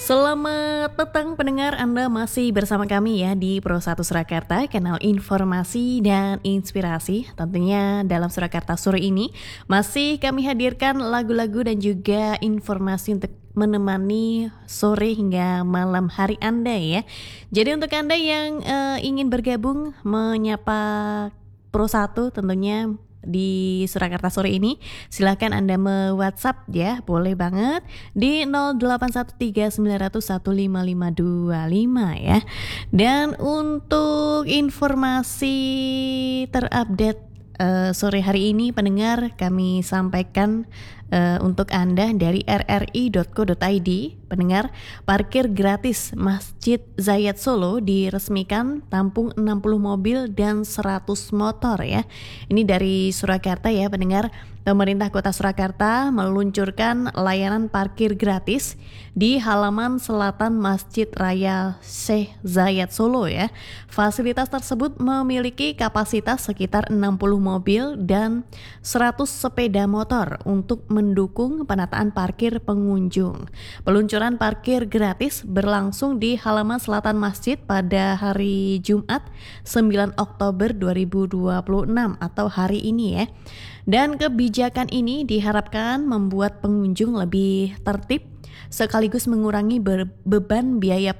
Selamat petang pendengar, Anda masih bersama kami ya di Pro 1 Surakarta, kanal informasi dan inspirasi. Tentunya dalam Surakarta sore ini masih kami hadirkan lagu-lagu dan juga informasi untuk menemani sore hingga malam hari Anda ya. Jadi untuk Anda yang ingin bergabung menyapa Pro 1 tentunya di Surakarta sore ini, silahkan Anda me-WhatsApp ya, boleh banget di 0813901555 ya. Dan untuk informasi terupdate sore hari ini pendengar, kami sampaikan untuk Anda dari rri.co.id. Pendengar, parkir gratis Masjid Zayed Solo diresmikan, tampung 60 mobil dan 100 motor ya. Ini dari Surakarta ya pendengar. Pemerintah Kota Surakarta meluncurkan layanan parkir gratis di halaman selatan Masjid Raya Syekh Zayed Solo ya. Fasilitas tersebut memiliki kapasitas sekitar 60 mobil dan 100 sepeda motor untuk mendukung penataan parkir pengunjung. Peluncuran parkir gratis berlangsung di halaman selatan masjid pada hari Jumat 9 Oktober 2026 atau hari ini ya. Dan kebijakan ini diharapkan membuat pengunjung lebih tertib sekaligus mengurangi beban biaya